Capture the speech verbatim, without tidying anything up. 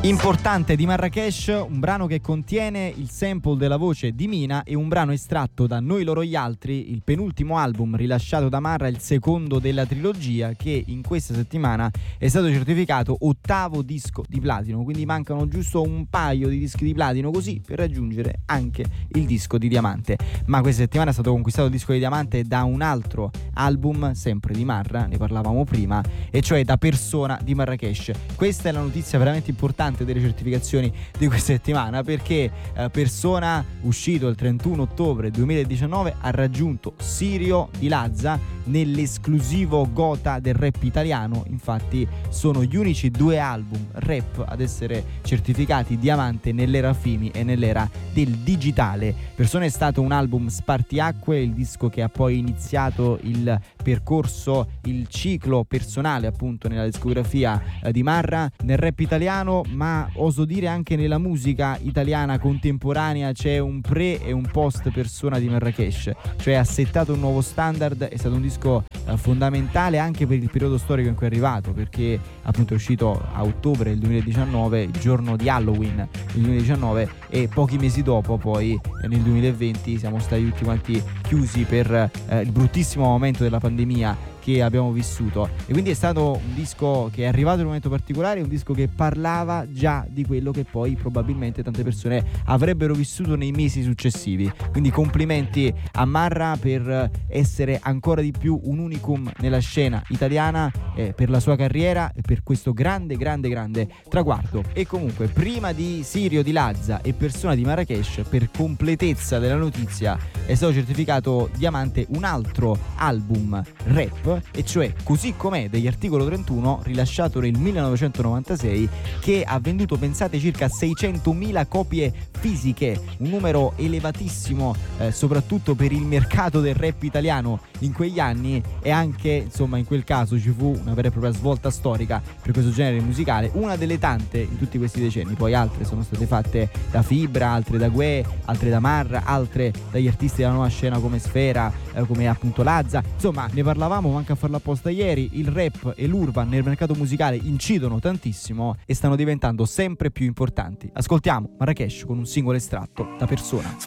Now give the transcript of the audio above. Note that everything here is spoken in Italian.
Importante di Marrakesh, un brano che contiene il sample della voce di Mina e un brano estratto da Noi Loro Gli Altri, il penultimo album rilasciato da Marra, il secondo della trilogia, che in questa settimana è stato certificato ottavo disco di platino, quindi mancano giusto un paio di dischi di platino così per raggiungere anche il disco di diamante. Ma questa settimana è stato conquistato il disco di diamante da un altro album, sempre di Marra, ne parlavamo prima, e cioè da Persona di Marrakesh. Questa è la notizia veramente importante delle certificazioni di questa settimana, perché eh, Persona, uscito il trentuno ottobre duemiladiciannove, ha raggiunto Sirio di Lazza nell'esclusivo Gotha del rap italiano. Infatti sono gli unici due album rap ad essere certificati diamante nell'era Fimi e nell'era del digitale. Persona è stato un album spartiacque, il disco che ha poi iniziato il percorso, il ciclo personale appunto nella discografia eh, di Marra nel rap italiano, ma oso dire anche nella musica italiana contemporanea c'è un pre e un post Persona di Marrakesh, cioè ha settato un nuovo standard. È stato un disco eh, fondamentale anche per il periodo storico in cui è arrivato, perché appunto è uscito a ottobre del duemiladiciannove, il giorno di Halloween del duemiladiciannove, e pochi mesi dopo poi eh, nel duemilaventi siamo stati tutti quanti chiusi per eh, il bruttissimo momento della pandemia che abbiamo vissuto, e quindi è stato un disco che è arrivato in un momento particolare, un disco che parlava già di quello che poi probabilmente tante persone avrebbero vissuto nei mesi successivi. Quindi complimenti a Marra per essere ancora di più un unicum nella scena italiana, eh, per la sua carriera e per questo grande grande grande traguardo. E comunque, prima di Sirio di Lazza e Persona di Marrakesh, per completezza della notizia, è stato certificato diamante un altro album rap, e cioè Così com'è degli Articolo trentuno, rilasciato nel millenovecentonovantasei, che ha venduto, pensate, circa seicentomila copie fisiche, un numero elevatissimo eh, soprattutto per il mercato del rap italiano in quegli anni, e anche insomma in quel caso ci fu una vera e propria svolta storica per questo genere musicale, una delle tante in tutti questi decenni. Poi altre sono state fatte da Fibra, altre da Guè, altre da Marra, altre dagli artisti della nuova scena come Sfera, eh, come appunto Lazza. Insomma, ne parlavamo manca a farlo apposta ieri, il rap e l'urban nel mercato musicale incidono tantissimo e stanno diventando sempre più importanti. Ascoltiamo Marrakesh con un singolo estratto da Persona.